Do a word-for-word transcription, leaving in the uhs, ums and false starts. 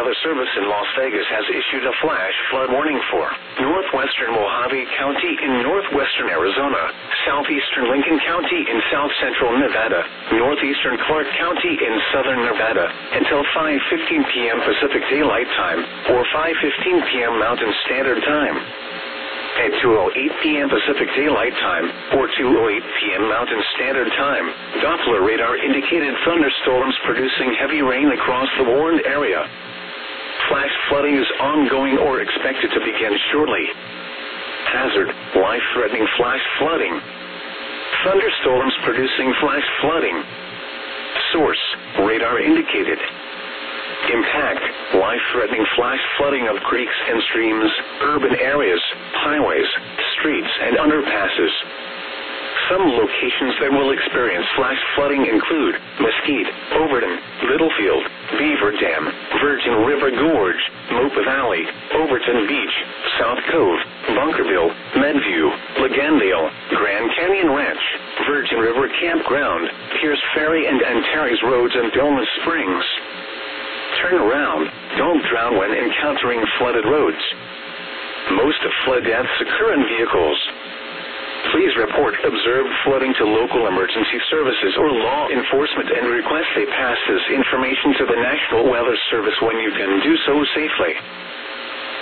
Weather Service in Las Vegas has issued a flash flood warning for northwestern Mojave County in northwestern Arizona, southeastern Lincoln County in south central Nevada, northeastern Clark County in southern Nevada until five fifteen p m Pacific Daylight Time or five fifteen p m Mountain Standard Time. At two oh eight p m Pacific Daylight Time or two oh eight p m Mountain Standard Time, Doppler radar indicated thunderstorms producing heavy rain across the warned area. Flash flooding is ongoing or expected to begin shortly. Hazard: life-threatening flash flooding. Thunderstorms producing flash flooding. Source: radar indicated. Impact: life-threatening flash flooding of creeks and streams, urban areas, highways, streets, and underpasses. Some locations that will experience flash flooding include Mesquite, Overton, Littlefield, Beaver Dam, Virgin River Gorge, Mope Valley, Overton Beach, South Cove, Bunkerville, Medview, Legandale, Grand Canyon Ranch, Virgin River Campground, Pierce Ferry and Antares Roads, and Dulles Springs. Turn around. Don't drown when encountering flooded roads. Most flood deaths occur in vehicles. Please report observed flooding to local emergency services or law enforcement and request they pass this information to the National Weather Service when you can do so safely.